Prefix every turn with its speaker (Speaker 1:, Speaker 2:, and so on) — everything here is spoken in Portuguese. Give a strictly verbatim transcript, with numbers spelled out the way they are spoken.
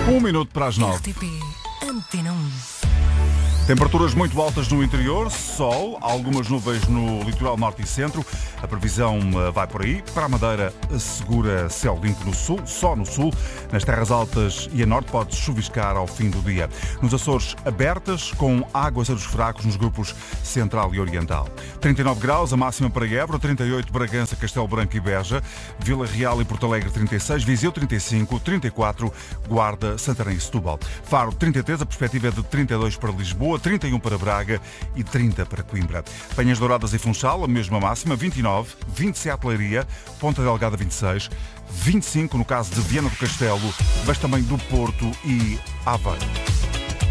Speaker 1: Um minuto para as nove.
Speaker 2: R T P Antena um.
Speaker 1: Temperaturas muito altas no interior, sol, algumas nuvens no litoral norte e centro. A previsão vai por aí. Para a Madeira, segura céu limpo no sul, só no sul. Nas terras altas e a norte pode chuviscar ao fim do dia. Nos Açores, abertas, com aguaceiros fracos nos grupos central e oriental. trinta e nove graus, a máxima para Évora, trinta e oito Bragança, Castelo Branco e Beja, Vila Real e Porto Alegre trinta e seis, Viseu trinta e cinco, trinta e quatro, Guarda, Santarém e Setúbal. Faro trinta e três, a perspectiva é de trinta e dois para Lisboa, trinta e um para Braga e trinta para Coimbra. Penhas Douradas e Funchal, a mesma máxima, vinte e nove, vinte e sete Leiria, Ponta Delgada vinte e seis, vinte e cinco no caso de Viana do Castelo, mas também do Porto e Aveiro.